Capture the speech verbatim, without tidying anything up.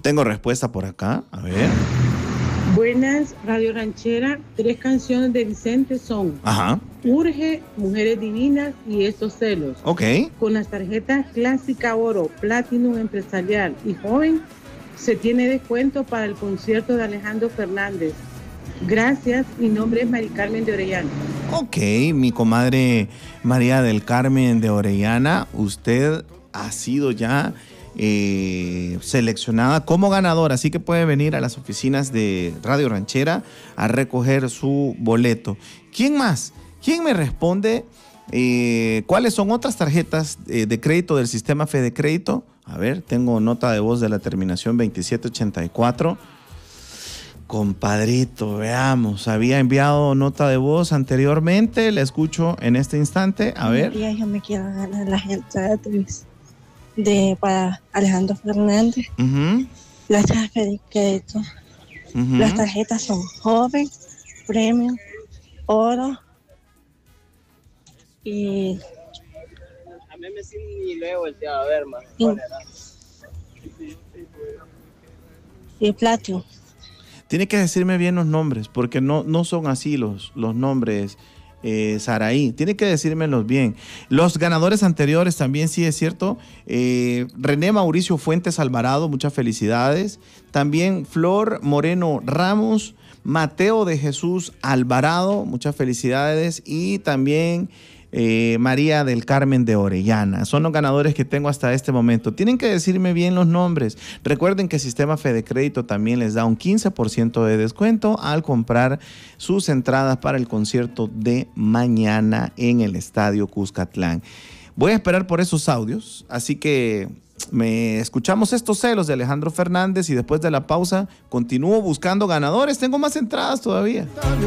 Tengo respuesta por acá, a ver. Buenas, Radio Ranchera. Tres canciones de Vicente son Ajá. Urge, Mujeres Divinas y Estos Celos. Ok. Con las tarjetas Clásica Oro, Platinum Empresarial y Joven, se tiene descuento para el concierto de Alejandro Fernández. Gracias, mi nombre es Mari Carmen de Orellana. Ok, mi comadre María del Carmen de Orellana, usted ha sido ya eh, seleccionada como ganadora, así que puede venir a las oficinas de Radio Ranchera a recoger su boleto. ¿Quién más? ¿Quién me responde eh, cuáles son otras tarjetas eh, de crédito del sistema Fede Crédito? A ver, tengo nota de voz de la terminación veintisiete ochenta y cuatro. Compadrito, veamos, había enviado nota de voz anteriormente, la escucho en este instante, a ver. Y yo me quiero ganar las entradas de para Alejandro Fernández. Uh-huh. Las tarjetas de crédito. Uh-huh. Las tarjetas son Joven, Premium, Oro y... A mí me siento ni luego volteado a ver, man. Y, y Platinum. Tiene que decirme bien los nombres, porque no, no son así los, los nombres, eh, Saraí. Tiene que decírmelos bien. Los ganadores anteriores también, sí es cierto. Eh, René Mauricio Fuentes Alvarado, muchas felicidades. También Flor Moreno Ramos, Mateo de Jesús Alvarado, muchas felicidades. Y también eh, María del Carmen de Orellana. Son los ganadores que tengo hasta este momento. Tienen que decirme bien los nombres. Recuerden que el sistema Fede Crédito también les da un quince por ciento de descuento al comprar sus entradas para el concierto de mañana en el Estadio Cuscatlán. Voy a esperar por esos audios, así que me escuchamos Estos Celos de Alejandro Fernández y después de la pausa continúo buscando ganadores. Tengo más entradas todavía.